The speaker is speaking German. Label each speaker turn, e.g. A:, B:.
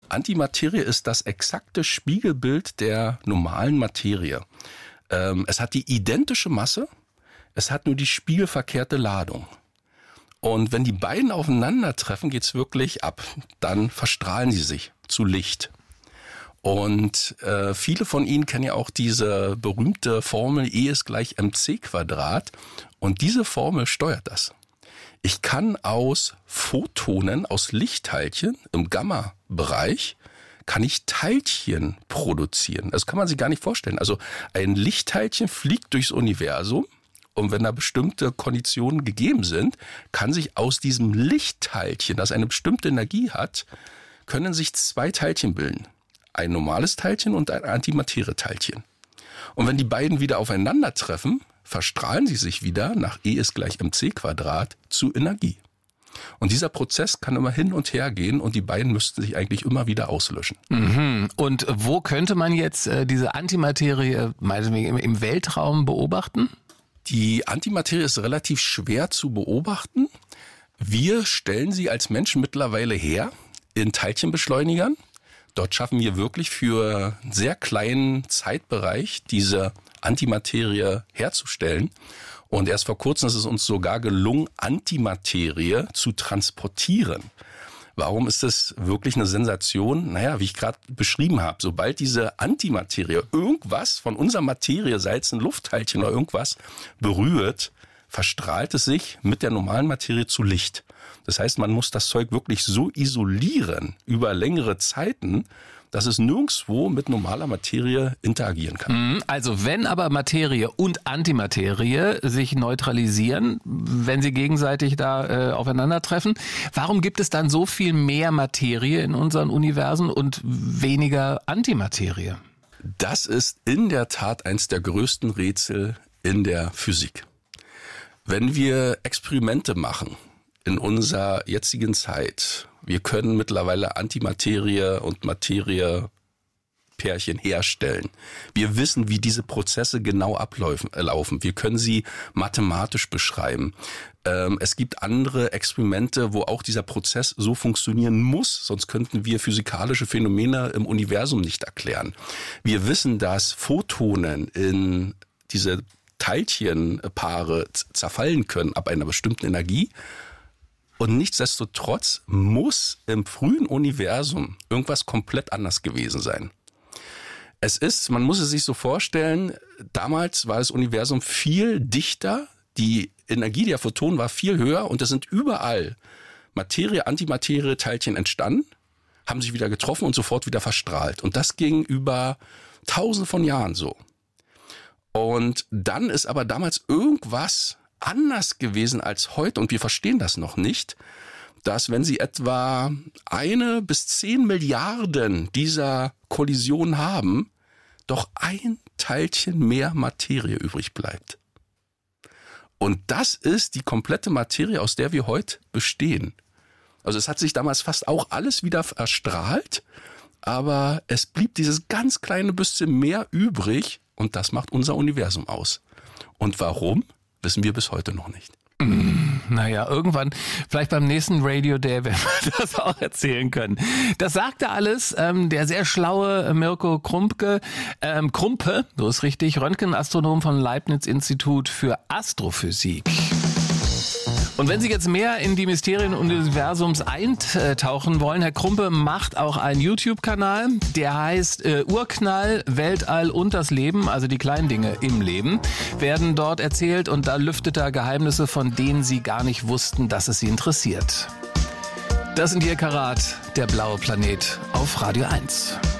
A: Antimaterie ist das exakte Spiegelbild der normalen Materie. Es hat die identische Masse, es hat nur die spiegelverkehrte Ladung. Und wenn die beiden aufeinandertreffen, geht's wirklich ab. Dann verstrahlen sie sich zu Licht. Und viele von Ihnen kennen ja auch diese berühmte Formel E ist gleich mc². Und diese Formel steuert das. Ich kann aus Photonen, aus Lichtteilchen im Gamma-Bereich, kann ich Teilchen produzieren. Das kann man sich gar nicht vorstellen. Also ein Lichtteilchen fliegt durchs Universum und wenn da bestimmte Konditionen gegeben sind, kann sich aus diesem Lichtteilchen, das eine bestimmte Energie hat, können sich zwei Teilchen bilden. Ein normales Teilchen und ein Antimaterie-Teilchen. Und wenn die beiden wieder aufeinandertreffen, verstrahlen sie sich wieder nach E ist gleich mc² zu Energie. Und dieser Prozess kann immer hin und her gehen und die beiden müssten sich eigentlich immer wieder auslöschen.
B: Mhm. Und wo könnte man jetzt diese Antimaterie meinetwegen im Weltraum beobachten?
A: Die Antimaterie ist relativ schwer zu beobachten. Wir stellen sie als Menschen mittlerweile her in Teilchenbeschleunigern. Dort schaffen wir wirklich für einen sehr kleinen Zeitbereich diese Antimaterie herzustellen. Und erst vor kurzem ist es uns sogar gelungen, Antimaterie zu transportieren. Warum ist das wirklich eine Sensation? Naja, wie ich gerade beschrieben habe, sobald diese Antimaterie irgendwas von unserer Materie, sei es ein Luftteilchen oder irgendwas, berührt, verstrahlt es sich mit der normalen Materie zu Licht. Das heißt, man muss das Zeug wirklich so isolieren über längere Zeiten, dass es nirgendwo mit normaler Materie interagieren kann.
B: Also wenn aber Materie und Antimaterie sich neutralisieren, wenn sie gegenseitig da aufeinandertreffen, warum gibt es dann so viel mehr Materie in unseren Universen und weniger Antimaterie?
A: Das ist in der Tat eins der größten Rätsel in der Physik. Wenn wir Experimente machen in unserer jetzigen Zeit, wir können mittlerweile Antimaterie und Materie-Pärchen herstellen. Wir wissen, wie diese Prozesse genau laufen. Wir können sie mathematisch beschreiben. Es gibt andere Experimente, wo auch dieser Prozess so funktionieren muss, sonst könnten wir physikalische Phänomene im Universum nicht erklären. Wir wissen, dass Photonen in diese Teilchenpaare zerfallen können ab einer bestimmten Energie. Und nichtsdestotrotz muss im frühen Universum irgendwas komplett anders gewesen sein. Man muss es sich so vorstellen, damals war das Universum viel dichter, die Energie der Photonen war viel höher und es sind überall Materie, Antimaterie, Teilchen entstanden, haben sich wieder getroffen und sofort wieder verstrahlt. Und das ging über Tausende von Jahren so. Und dann ist aber damals irgendwas anders gewesen als heute und wir verstehen das noch nicht, dass wenn Sie etwa 1 bis 10 Milliarden dieser Kollision haben, doch ein Teilchen mehr Materie übrig bleibt. Und das ist die komplette Materie, aus der wir heute bestehen. Also es hat sich damals fast auch alles wieder verstrahlt, aber es blieb dieses ganz kleine bisschen mehr übrig und das macht unser Universum aus. Und warum? Wissen wir bis heute noch nicht.
B: Naja, irgendwann, vielleicht beim nächsten Radio Day, werden wir das auch erzählen können. Das sagte alles der sehr schlaue Mirko Krumpe, so ist richtig, Röntgenastronom vom Leibniz-Institut für Astrophysik. Und wenn Sie jetzt mehr in die Mysterien des Universums eintauchen wollen, Herr Krumpe macht auch einen YouTube-Kanal, der heißt Urknall, Weltall und das Leben, also die kleinen Dinge im Leben, werden dort erzählt und da lüftet er Geheimnisse, von denen Sie gar nicht wussten, dass es Sie interessiert. Das sind hier Karat, der blaue Planet auf Radio 1.